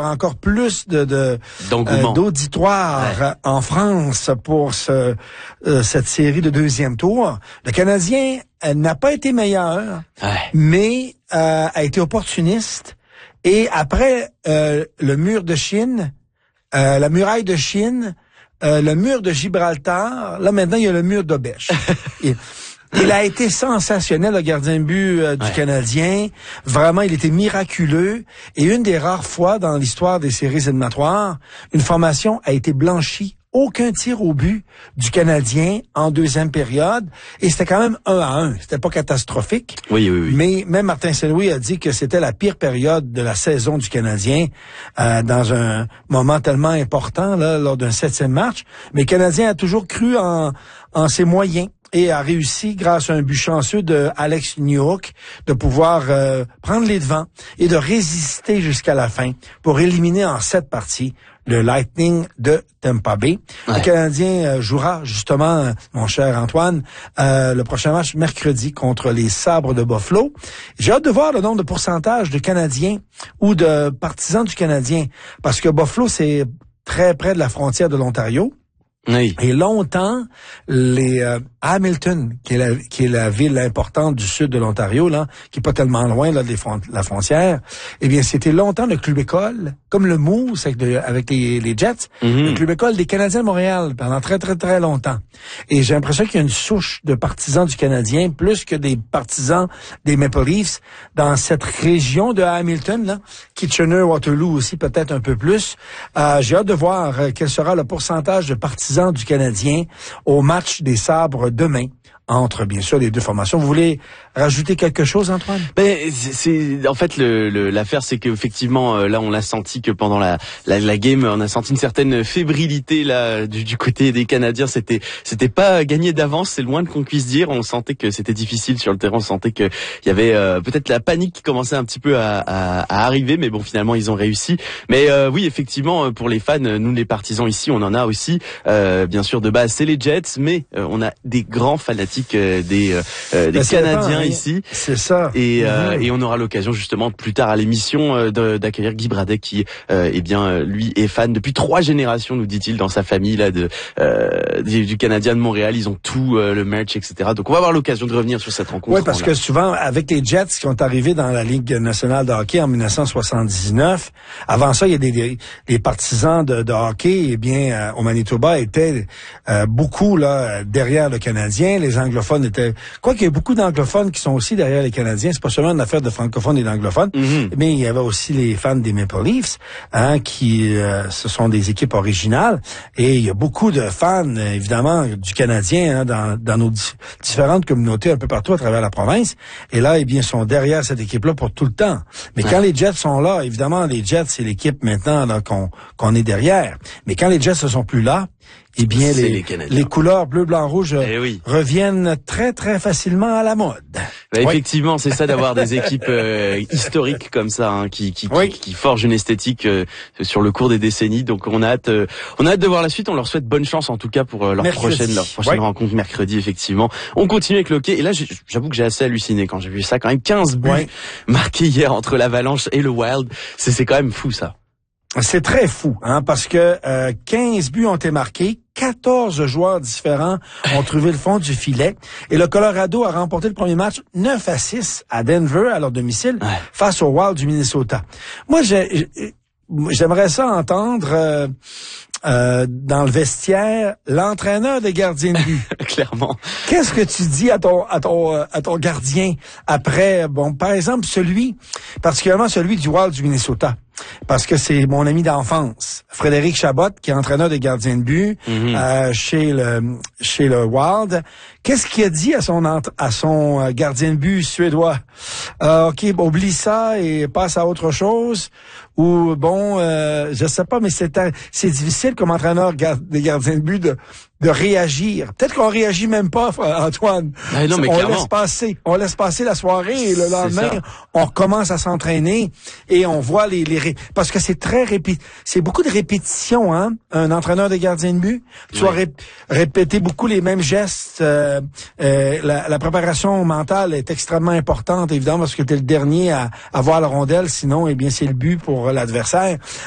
encore plus d'auditoire en France pour cette série de deuxième tour. Le Canadien n'a pas été meilleur, mais a été opportuniste. Et après le mur de Chine, la muraille de Chine, le mur de Gibraltar, là maintenant il y a le mur d'Obèche. Il a été sensationnel, le gardien de but du Canadien. Vraiment, il était miraculeux. Et une des rares fois dans l'histoire des séries éliminatoires, une formation a été blanchie. Aucun tir au but du Canadien en deuxième période. Et c'était quand même 1-1. C'était pas catastrophique. Oui. Mais même Martin Saint-Louis a dit que c'était la pire période de la saison du Canadien dans un moment tellement important là, lors d'un 7e match. Mais le Canadien a toujours cru en ses moyens. Et a réussi, grâce à un but chanceux de Alex Newhook, de pouvoir prendre les devants et de résister jusqu'à la fin pour éliminer en 7 parties le Lightning de Tampa Bay. Le Canadien jouera justement, mon cher Antoine, le prochain match mercredi contre les Sabres de Buffalo. J'ai hâte de voir le nombre de pourcentage de Canadiens ou de partisans du Canadien, parce que Buffalo, c'est très près de la frontière de l'Ontario. Oui. Et longtemps, les Hamilton, qui est la ville importante du sud de l'Ontario, là, qui est pas tellement loin là de la frontière, eh bien c'était longtemps le club école, comme le Moose avec les Jets, le club école des Canadiens de Montréal pendant très très très longtemps. Et j'ai l'impression qu'il y a une souche de partisans du Canadien plus que des partisans des Maple Leafs dans cette région de Hamilton, là, Kitchener, Waterloo aussi peut-être un peu plus. J'ai hâte de voir quel sera le pourcentage de partisans du Canadien au match des Sabres demain, entre bien sûr les deux formations. Vous voulez rajouter quelque chose, Antoine? C'est en fait l'affaire, c'est qu'effectivement là on l'a senti que pendant la game, on a senti une certaine fébrilité là du côté des Canadiens. C'était pas gagné d'avance, c'est le moins qu'on puisse dire. On sentait que c'était difficile sur le terrain, on sentait que il y avait peut-être la panique qui commençait un petit peu à arriver, mais bon finalement ils ont réussi. Mais oui effectivement pour les fans, nous les partisans ici, on en a aussi bien sûr de base, c'est les Jets, mais on a des grands fanatiques des Canadiens ici. C'est ça. Et on aura l'occasion justement plus tard à l'émission d'accueillir Guy Bradet qui lui est fan depuis 3 générations, nous dit-il, dans sa famille là du Canadien de Montréal. Ils ont tout le merch, etc. Donc on va avoir l'occasion de revenir sur cette rencontre. Oui, parce que souvent avec les Jets qui sont arrivés dans la Ligue nationale de hockey en 1979, avant ça il y a des partisans de hockey au Manitoba étaient beaucoup là derrière le Canadien. Les anglophones étaient... Quoi qu'il y ait beaucoup d'anglophones qui sont aussi derrière les Canadiens, c'est pas seulement une affaire de francophones et d'anglophones, mais il y avait aussi les fans des Maple Leafs, qui ce sont des équipes originales, et il y a beaucoup de fans, évidemment, du Canadien dans nos différentes communautés un peu partout à travers la province, et là, eh bien, sont derrière cette équipe-là pour tout le temps. Mais quand les Jets sont là, évidemment, les Jets, c'est l'équipe maintenant là qu'on est derrière. Mais quand les Jets ne sont plus là, eh bien, les couleurs bleu, blanc, rouge reviennent très, très facilement à la mode. Effectivement, c'est ça d'avoir des équipes historiques comme ça, qui forgent une esthétique sur le cours des décennies. Donc, on a hâte de voir la suite. On leur souhaite bonne chance, en tout cas, pour leur prochaine rencontre mercredi, effectivement. On continue avec le hockey. Et là, j'avoue que j'ai assez halluciné quand j'ai vu ça. Quand même 15 buts marqués hier entre l'Avalanche et le Wild. C'est quand même fou, ça. C'est très fou, parce que 15 buts ont été marqués, 14 joueurs différents ont trouvé le fond du filet, et le Colorado a remporté le premier match 9-6 à Denver, à leur domicile, face au Wild du Minnesota. Moi, j'aimerais ça entendre dans le vestiaire l'entraîneur des gardiens de but. Clairement. Qu'est-ce que tu dis à ton gardien après, par exemple, particulièrement celui du Wild du Minnesota? Parce que c'est mon ami d'enfance, Frédéric Chabot, qui est entraîneur des gardiens de but chez le Wild. Qu'est-ce qu'il a dit à son gardien de but suédois? OK, oublie ça et passe à autre chose. Ou je sais pas, mais c'est difficile comme entraîneur des gardiens de but de réagir. Peut-être qu'on réagit même pas, Antoine. Non, mais on laisse passer la soirée et le lendemain, on recommence à s'entraîner et on voit parce que c'est beaucoup de répétitions, un entraîneur de gardien de but. Tu dois répéter beaucoup les mêmes gestes. La préparation mentale est extrêmement importante, évidemment, parce que tu es le dernier à voir la rondelle. Sinon, eh bien, c'est le but pour l'adversaire.